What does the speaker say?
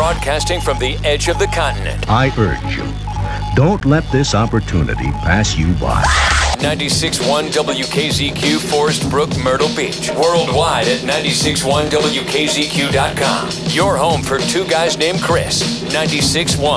broadcasting from the edge of the continent. I urge you, don't let this opportunity pass you by. 96.1 WKZQ, Forest Brook, Myrtle Beach. Worldwide at 96.1WKZQ.com. Your home for two guys named Chris. 96.1